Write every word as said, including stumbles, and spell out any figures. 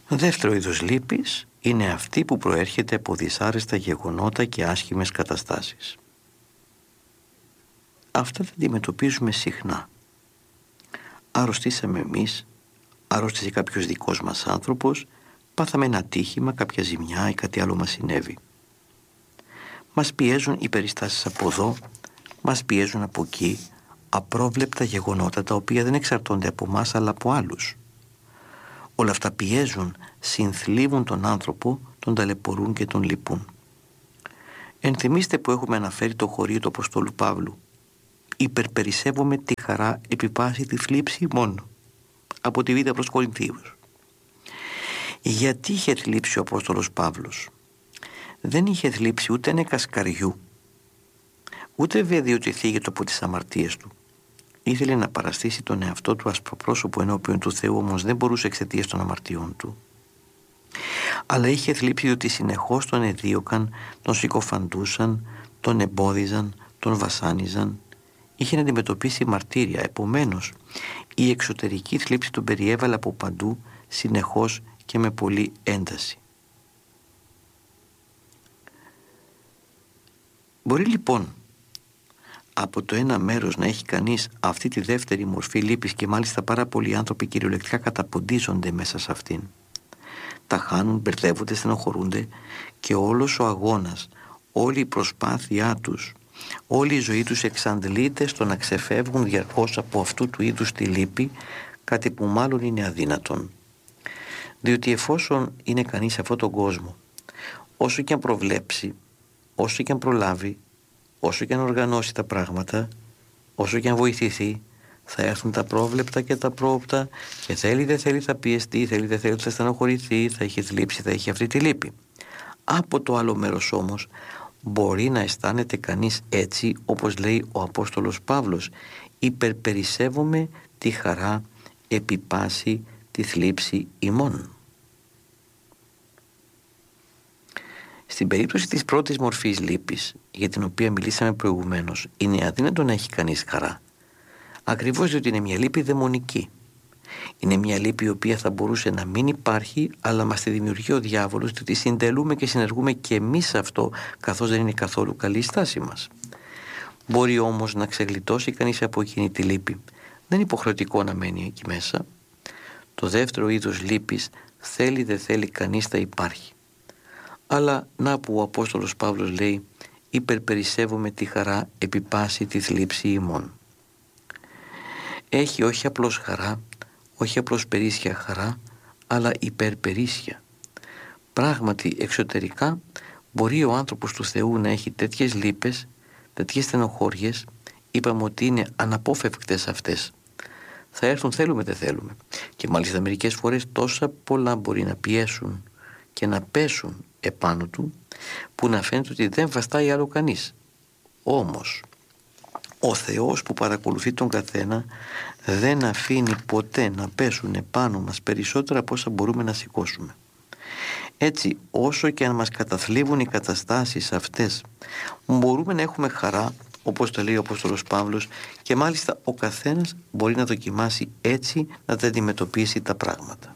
Δεύτερο είδος λύπης είναι αυτή που προέρχεται από δυσάρεστα γεγονότα και άσχημες καταστάσεις. Αυτά τα αντιμετωπίζουμε συχνά. Αρρωστήσαμε εμείς, αρρώστησε κάποιος δικός μας άνθρωπος, πάθαμε ένα ατύχημα, κάποια ζημιά ή κάτι άλλο μας συνέβη. Μας πιέζουν οι περιστάσεις από εδώ, μας πιέζουν από εκεί, απρόβλεπτα γεγονότα τα οποία δεν εξαρτώνται από μας αλλά από άλλους. Όλα αυτά πιέζουν, συνθλίβουν τον άνθρωπο, τον ταλαιπωρούν και τον λυπούν. Ενθυμίστε που έχουμε αναφέρει το χωρίο του Αποστόλου Παύλου. Υπερπερισεύομαι τη χαρά επί πάση τη θλίψη μόνο. Από τη Β' προς Κορινθίους. Γιατί είχε θλίψει ο Απόστολος Παύλος? Δεν είχε θλίψει ούτε ένα κασκαριού, ούτε βέβαια διότι θίγεται από τις αμαρτίες του. Ήθελε να παραστήσει τον εαυτό του ασπροπρόσωπο ενώπιον του Θεού, όμως δεν μπορούσε εξαιτίας των αμαρτιών του. Αλλά είχε θλίψει διότι συνεχώς τον εδίωκαν, τον συκοφαντούσαν, τον εμπόδιζαν, τον βασάνιζαν. Είχε να αντιμετωπίσει μαρτύρια, επομένως η εξωτερική θλίψη τον περιέβαλε από παντού, συνεχώς και με πολλή ένταση. Μπορεί λοιπόν από το ένα μέρος να έχει κανείς αυτή τη δεύτερη μορφή λύπης και μάλιστα πάρα πολλοί άνθρωποι κυριολεκτικά καταποντίζονται μέσα σε αυτήν. Τα χάνουν, μπερδεύονται, στενοχωρούνται και όλος ο αγώνας, όλη η προσπάθειά τους, όλη η ζωή τους εξαντλείται στο να ξεφεύγουν διαρκώς από αυτού του είδους τη λύπη, κάτι που μάλλον είναι αδύνατον. Διότι εφόσον είναι κανείς σε αυτόν τον κόσμο, όσο και αν προβλέψει, όσο και αν προλάβει, όσο και αν οργανώσει τα πράγματα, όσο και αν βοηθηθεί, θα έρθουν τα πρόβλεπτα και τα πρόοπτα και θέλει δεν θέλει θα πιεστεί, θέλει δεν θέλει θα στενοχωρηθεί, θα έχει θλίψη, θα έχει αυτή τη λύπη. Από το άλλο μέρος όμως μπορεί να αισθάνεται κανείς έτσι, όπως λέει ο Απόστολος Παύλος, υπερπερισεύομαι τη χαρά επί πάση τη θλίψη ημών. Στην περίπτωση της πρώτης μορφής λύπης, για την οποία μιλήσαμε προηγουμένως, είναι αδύνατο να έχει κανείς χαρά. Ακριβώς διότι είναι μια λύπη δαιμονική. Είναι μια λύπη η οποία θα μπορούσε να μην υπάρχει, αλλά μας τη δημιουργεί ο διάβολος, διότι συντελούμε και συνεργούμε και εμείς αυτό, καθώς δεν είναι καθόλου καλή η στάση μας. Μπορεί όμως να ξεγλιτώσει κανείς από εκείνη τη λύπη. Δεν είναι υποχρεωτικό να μένει εκεί μέσα. Το δεύτερο είδος λύπης, θέλει δεν θέλει κανείς θα υπάρχει. Αλλά να που ο Απόστολος Παύλος λέει υπερπερισεύομαι τη χαρά επί πάση τη θλίψη ημών. Έχει όχι απλώς χαρά, όχι απλώς περίσσια χαρά, αλλά υπερπερίσσια. Πράγματι εξωτερικά μπορεί ο άνθρωπος του Θεού να έχει τέτοιες λύπες, τέτοιες στενοχώριες, είπαμε ότι είναι αναπόφευκτες αυτές. Θα έρθουν θέλουμε δεν θέλουμε. Και μάλιστα μερικές φορές τόσα πολλά μπορεί να πιέσουν και να πέσουν επάνω του, που να φαίνεται ότι δεν βαστάει άλλο κανείς. Όμως ο Θεός που παρακολουθεί τον καθένα δεν αφήνει ποτέ να πέσουν επάνω μας περισσότερα από όσα μπορούμε να σηκώσουμε. Έτσι όσο και αν μας καταθλίβουν οι καταστάσεις αυτές, μπορούμε να έχουμε χαρά, όπως το λέει ο Απόστολος Παύλος, και μάλιστα ο καθένας μπορεί να δοκιμάσει έτσι να τα αντιμετωπίσει τα πράγματα.